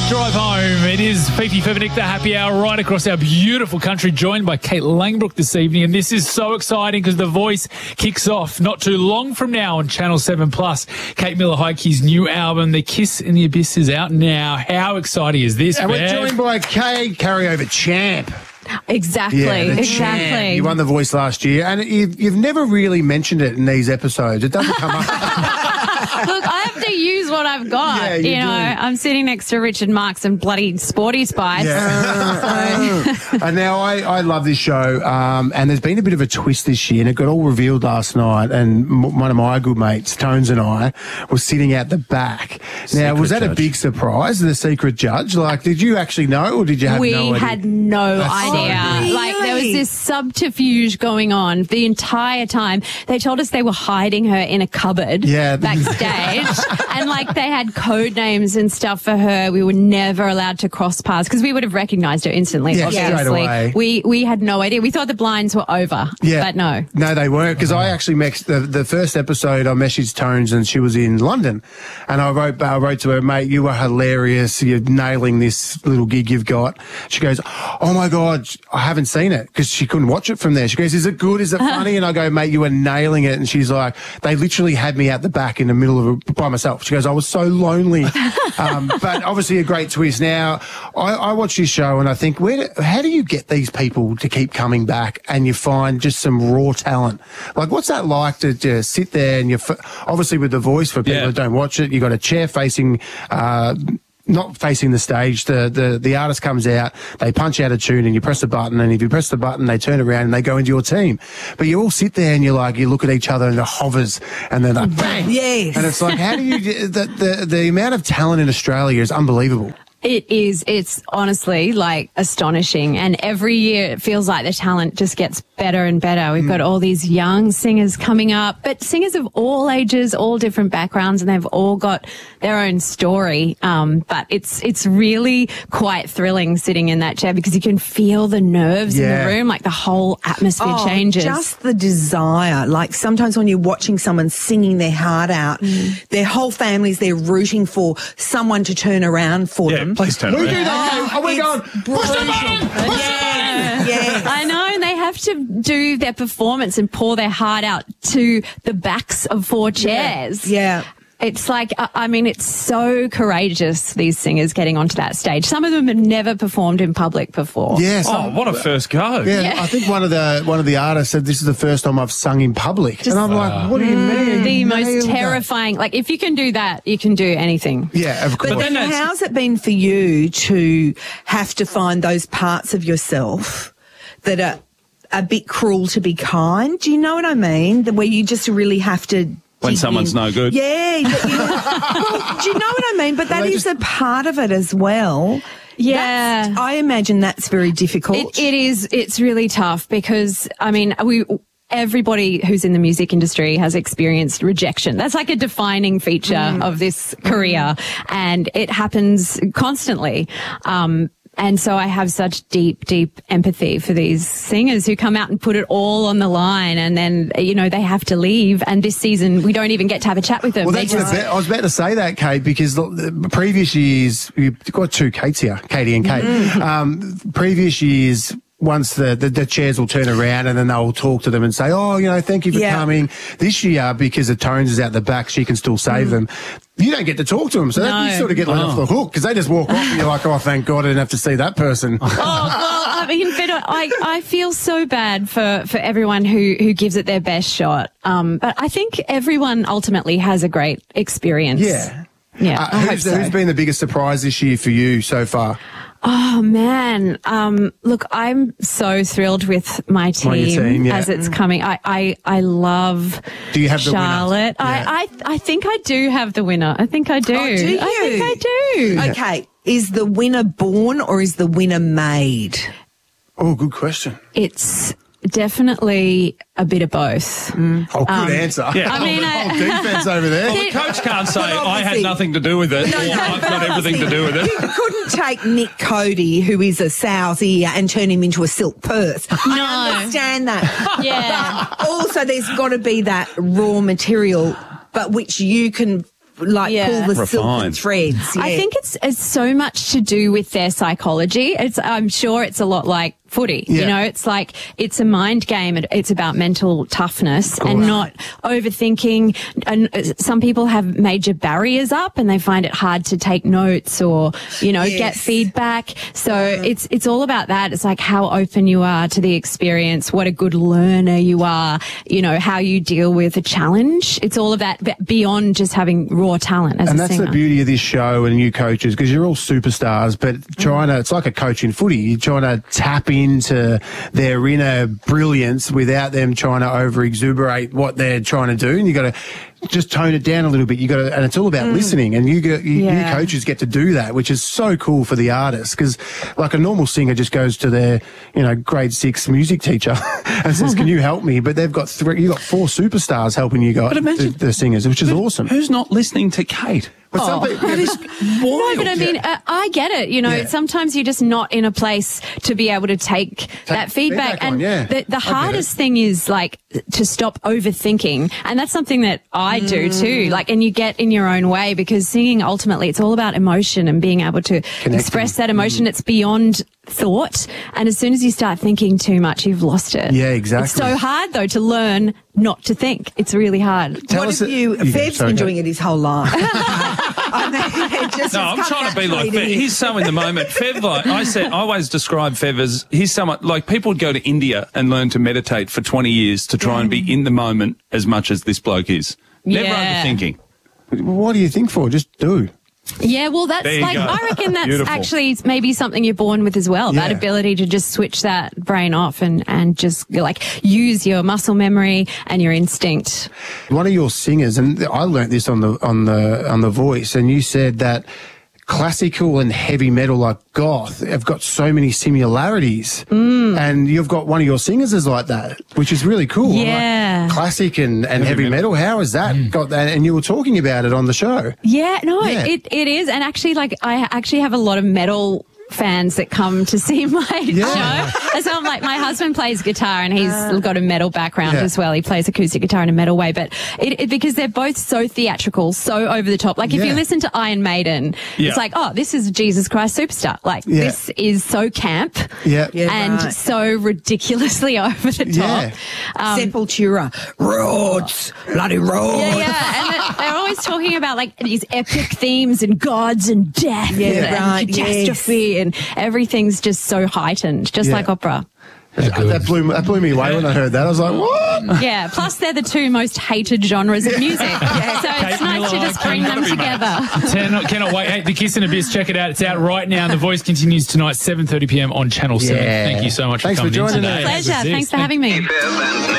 Drive home. It is Fifi Fivinick, the happy hour right across our beautiful country, joined by Kate Langbrook this evening. And this is so exciting because The Voice kicks off not too long from now on Channel 7 Plus. Kate Miller-Heidke's new album, The Kiss in the Abyss, is out now. How exciting is this, And we're joined by Kate, carryover champ. Exactly, exactly. Champ. You won The Voice last year, and you've never really mentioned it in these episodes. It doesn't come up. Look, I have to use what I've got. Yeah, you know, I'm sitting next to Richard Marks and bloody Sporty Spice. Yeah. And now I love this show, and there's been a bit of a twist this year, and it got all revealed last night, and one of my good mates, Tones, and I were sitting at the back. Now, was that a big surprise, the secret judge? Like, did you actually know, or did you have no idea? We had no idea. Really? Like, there was this subterfuge going on the entire time. They told us they were hiding her in a cupboard backstage. And, like, they had code names and stuff for her. We were never allowed to cross paths because we would have recognised her instantly, obviously. Straight away. We had no idea. We thought the blinds were over, but no. No, they weren't, because I actually the first episode I messaged Tones, and she was in London, and I wrote to her, mate, you were hilarious. You're nailing this little gig you've got. She goes, oh my God, I haven't seen it, because she couldn't watch it from there. She goes, is it good? Is it funny? And I go, mate, you were nailing it. And she's like, they literally had me at the back in the middle of it by myself. She goes, I was so lonely. But obviously a great twist. Now, I watch this show and I think, how do you get these people to keep coming back and you find just some raw talent? Like, what's that like to sit there and obviously with The Voice, for people that don't watch it, you got a chair facing, not facing the stage. The artist comes out, they punch out a tune, and you press a button, and if you press the button, they turn around and they go into your team. But you all sit there and you look at each other and it hovers, and then like bang. Yes. And it's like, how do you, the amount of talent in Australia is unbelievable. It is. It's honestly like astonishing. And every year it feels like the talent just gets better and better. We've got all these young singers coming up, but singers of all ages, all different backgrounds, and they've all got their own story. But it's really quite thrilling sitting in that chair because you can feel the nerves in the room, like the whole atmosphere changes. Just the desire. Like sometimes when you're watching someone singing their heart out, their whole families, they're rooting for someone to turn around for them. Please turn around. Oh, we're going, push the button! Push the button! Yes. I know, and they have to do their performance and pour their heart out to the backs of 4 chairs. Yeah. It's like, I mean, it's so courageous, these singers getting onto that stage. Some of them have never performed in public before. Yes. Oh, what a first go. Yeah, I think one of the artists said, this is the first time I've sung in public. And I'm like, what do you mean? The most terrifying. Like, if you can do that, you can do anything. Yeah, of course. But then how's it been for you to have to find those parts of yourself that are a bit cruel to be kind? Do you know what I mean? Where you just really have to... When someone's no good. Yeah. Well, do you know what I mean? But that is a part of it as well. Yeah. I imagine that's very difficult. It is. It's really tough because, I mean, everybody who's in the music industry has experienced rejection. That's like a defining feature of this career, and it happens constantly. And so I have such deep, deep empathy for these singers who come out and put it all on the line, and then, you know, they have to leave. And this season, we don't even get to have a chat with them. Well, I was about to say that, Kate, because the previous years, you've got 2 Kates here, Katie and Kate. Previous years, once the chairs will turn around and then they'll talk to them and say, oh, you know, thank you for coming. This year, because the Tones is out the back, she can still save them. You don't get to talk to them, so you sort of get let off the hook because they just walk off and you're like, oh, thank God I didn't have to see that person. Oh, well, I mean, but I feel so bad for everyone who gives it their best shot. But I think everyone ultimately has a great experience. Yeah. Yeah. Who's been the biggest surprise this year for you so far? Oh, man. Look, I'm so thrilled with my team, as it's coming. I love Do you have Charlotte. The winner? I think I do have the winner. I think I do. Oh, do you? I think I do. Okay. Is the winner born or is the winner made? Oh, good question. It's definitely a bit of both. Oh, good answer. Yeah. I mean, whole defense over there. Well, the coach can't say, I had nothing to do with it, or I've got everything to do with it. You couldn't take Nick Cody, who is a sow's ear, and turn him into a silk purse. I understand that. Yeah. But also, there's got to be that raw material, but which you can like Yeah. pull the silken Refined. threads. Yeah. I think it's so much to do with their psychology. I'm sure it's a lot like footy. Yeah. You know, it's like it's a mind game. It's about mental toughness and not overthinking. And some people have major barriers up and they find it hard to take notes or, you know, get Yes. feedback. So it's all about that. It's like how open you are to the experience, what a good learner you are, you know, how you deal with a challenge. It's all of that beyond just having raw talent as And a that's singer. the beauty of this show and you coaches, because you're all superstars, but it's like a coach in footy. You're trying to tap into their inner brilliance without them trying to over exuberate what they're trying to do. And you got to just tone it down a little bit. And it's all about listening. And you coaches get to do that, which is so cool for the artists. Because like a normal singer just goes to their, grade 6 music teacher and says, "Can you help me?" But they've got you got 4 superstars helping you guys, imagine- the singers, which is awesome. Who's not listening to Kate? But some people, That is No, wild. but I mean, I get it. You know, Yeah. sometimes you're just not in a place to be able to take that feedback. feedback on, And yeah. the I get hardest thing is like to stop overthinking. And that's something that I do too. Like, and you get in your own way because singing ultimately it's all about emotion and being able to express that emotion. It's beyond thought. And as soon as you start thinking too much, you've lost it. Yeah, exactly. It's so hard though to learn not to think. It's really hard. Tell What us have that- you? go, Fev's sorry, been go. doing it his whole life. I mean, it just No, has I'm come trying to be like naturally Fev. to him. He's so in the moment. Fev, like I always describe Fev as he's someone like people would go to India and learn to meditate for 20 years to try and be in the moment as much as this bloke is. Never Yeah. overthinking. What do you think for? Just do. Yeah, well, that's There you like, go. I reckon that's Beautiful. actually maybe something you're born with as well. That Yeah. ability to just switch that brain off and just like use your muscle memory and your instinct. One of your singers, and I learnt this on the Voice, and you said that classical and heavy metal like goth have got so many similarities, and you've got one of your singers is like that, which is really cool. I'm like, Yeah. classic and heavy metal. How has that got that? And you were talking about it on the show. Yeah, no, Yeah. it is. And actually, like, I actually have a lot of metal fans that come to see my Yeah. show. And so I'm like, my husband plays guitar and he's got a metal background Yeah. as well. He plays acoustic guitar in a metal way, but because they're both so theatrical, so over the top. Like if Yeah. you listen to Iron Maiden, Yeah. it's like, oh, this is Jesus Christ Superstar. Like Yeah. this is so camp Yeah. Yeah. and right. so ridiculously over the top. Yeah. Sepultura, Rhodes, bloody Rhodes. Yeah, and they're always talking about like these epic themes and gods and death Yeah, and right, catastrophe and everything's just so heightened, just Yeah. like opera. That blew me away when I heard that. I was like, what? Yeah, plus they're the 2 most hated genres of music. So it's nice to just bring them together. Cannot wait. Hey, The Kiss and Abyss, check it out. It's out right now. And The Voice continues tonight, 7:30 p.m. on Channel 7. Yeah. Thank you so much Thanks for for coming in joining today. us. Pleasure. Thanks for having me. Fev and